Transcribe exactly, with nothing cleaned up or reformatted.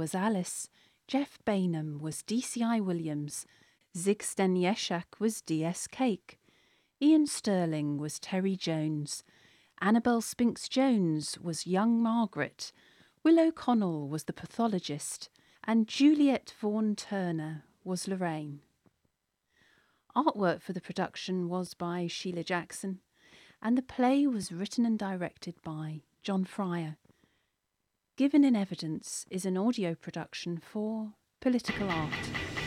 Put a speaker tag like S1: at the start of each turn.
S1: was Alice, Jeff Bainham was D C I Williams, Zig Stanieszak was D S Cake, Ian Sterling was Terry Jones, Annabel Spinks-Jones was young Margaret, Willow Connell was the pathologist, and Juliet Vaughan Turner was Lorraine. Artwork for the production was by Sheila Jackson, and the play was written and directed by John Fryer. Given in Evidence is an audio production for Political Art.